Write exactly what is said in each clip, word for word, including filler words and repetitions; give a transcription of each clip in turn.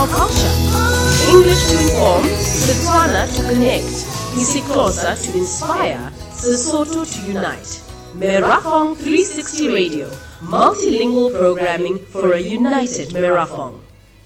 our culture. English to inform, Setswana to connect, isiXhosa to inspire, Sesotho to unite. Merafong three sixty Radio, multilingual programming for a united Merafong.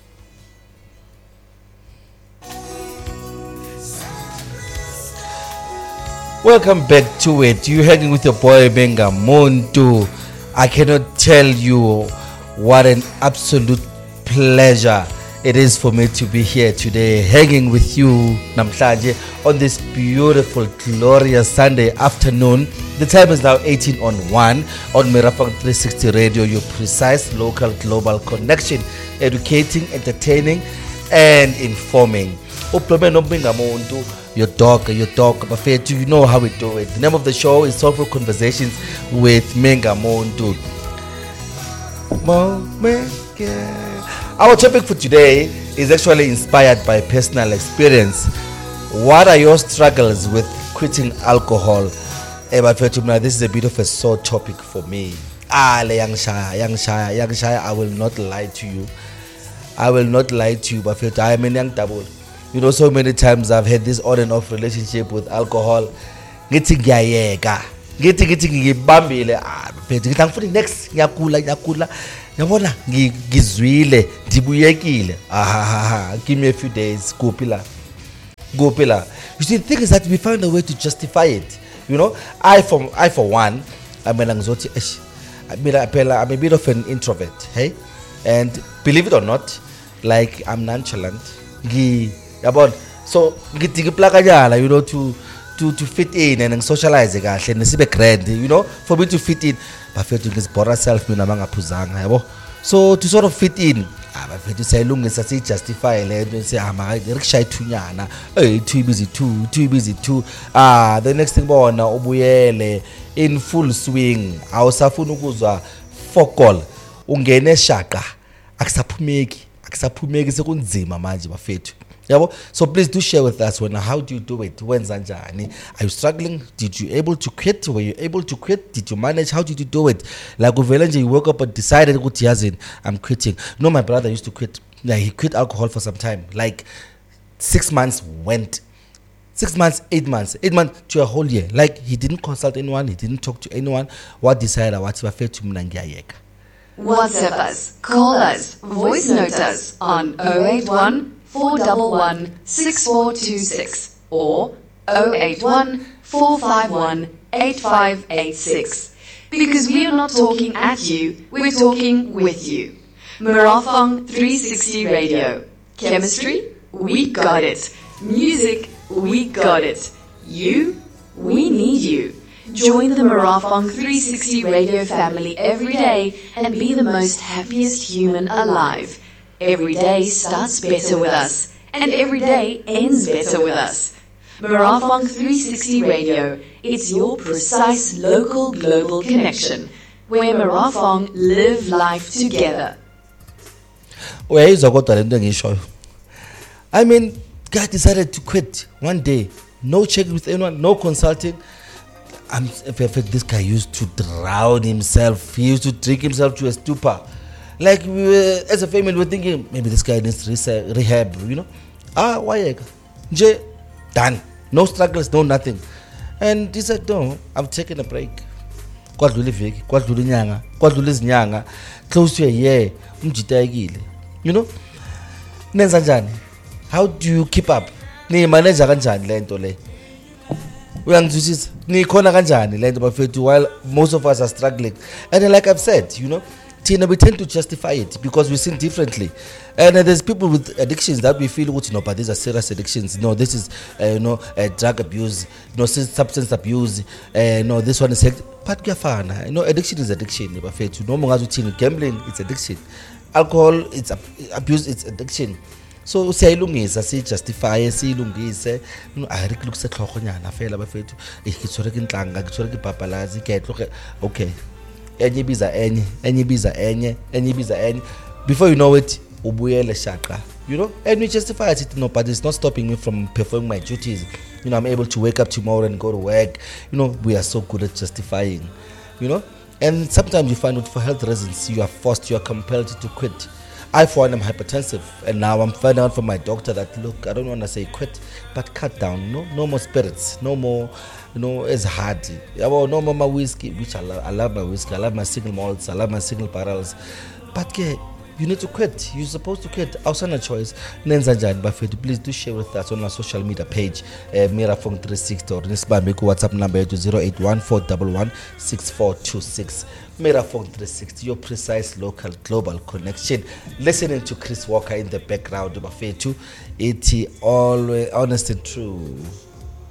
Welcome back to it. You're hanging with your boy Benga Muntu. I cannot tell you what an absolute pleasure it is for me to be here today, hanging with you namhlanje on this beautiful, glorious Sunday afternoon. The time is now eighteen on one on Merafong three sixty Radio, your precise local global connection, educating, entertaining, and informing. Your dog, your dog, Bafetu, you know how we do it. The name of the show is Soulful Conversations with Menga Muntu. Our topic for today is actually inspired by personal experience. What are your struggles with quitting alcohol? Eh, Bafetu, this is a bit of a sore topic for me. Ah, young Shaya, young Shaya, young Shaya, I will not lie to you. I will not lie to you, Bafetu. I am a young double. You know, so many times I've had this on and off relationship with alcohol. Ngithi ngiyayeka. Ngithi ngithi ngibambile. Ah, phethe ngithi angifuni next ngiyakula ngiyakula. Yabona ngizwile ndibuyekile. Ah, give me a few days. Kuphi la. Kuphi la. You see, the thing is that we found a way to justify it. You know, I for I for one, I mean ngizothi eish. I mean I'm a bit of an introvert, hey? And believe it or not, like I'm nonchalant. Ngi About so you know to to to fit in and socialize kahle nesibe grand, you know, for me to fit in bafethu ngizibhora self mina mangaphuzanga yabo. So to sort of fit in abafethu sayilungisa si justify le nto sihamba rikushaya ithunyana, hey too busy too too busy too. Ah, the next thing bona ubuyele in full swing, awusafuna ukuzwa fokol, ungene shaqa akusaphumeki akusaphumeki sekunzima manje bafethu. Yeah, so please do share with us when how do you do it? When Zanjani? Are you struggling? Did you able to quit? Were you able to quit? Did you manage? How did you do it? Like Uvelanje, you woke up and decided, I'm quitting. You know, my brother used to quit. Like he quit alcohol for some time. Like six months went. Six months, eight months, eight months to a whole year. Like he didn't consult anyone. He didn't talk to anyone. What decided? What if to Mnangiyayeka? WhatsApp us, call us, voice note us on oh eight one four one one six four two six or oh eight one four five one eight five eight six. Because we are not talking at you, we're talking with you. Merafong three sixty Radio. Chemistry? We got it. Music? We got it. You? We need you. Join the Merafong three sixty Radio family every day and be the most happiest human alive. Every day starts better with us, and every day ends better with us. Merafong three sixty Radio, it's your precise local global connection, where Merafong live life together. I mean, guy decided to quit one day. No checking with anyone, no consulting. I'm perfect. This guy used to drown himself. He used to drink himself to a stupor. Like we were, as a family, we were thinking maybe this guy needs rehab, you know. Ah, why? J done. No struggles, no nothing. And he said, no, I'm taking a break. Kwadlule veki, kwadlule nyanga, kwadlule zinyanga, close to a year, umjitayekile. You know? Nenza njani? How do you keep up? Ni manage kanjani le nto le? Uyangizwisisa? Ni khona kanjani le nto bafethu while most of us are struggling. And like I've said, you know, we tend to justify it because we sin differently, and uh, there's people with addictions that we feel, you know, but these are serious addictions. No, this is, uh, you know, uh, drug abuse, no, substance abuse. Uh, no, this one is health. But you know, addiction is addiction. No, gambling, it's addiction. Alcohol, it's abuse, it's addiction. So siyayilungisa siyijustify siyilungise ayirikulukise tlhogonyana fela bafethu ikitshoreke intlanga ikitshoreke ibhabhalazi iketloge okay enye biza enye enye biza enye enye biza enye before you know it ubuyele shaqa, you know, and we justify it, no, but it's not stopping me from performing my duties. You know, I'm able to wake up tomorrow and go to work. You know, we are so good at justifying, you know, and sometimes you find out for health reasons you are forced, you are compelled to quit. I, for one, am hypertensive, and now I'm finding out from my doctor that, look, I don't want to say quit, but cut down. No, no more spirits, no more, you know, as hard. No more my whiskey, which I love. I love my whiskey. I love my single malts. I love my single barrels. But yeah, you need to quit. You're supposed to quit. Outside choice. Nenzanjani bafethu. Please do share with us on our social media page, uh, Mirafong three sixty, or nisibambe ku WhatsApp number to zero eight one four one one six four two six. Mirafong three sixty, your precise local global connection. Listening to Chris Walker in the background, bafethu. It's always honest and true.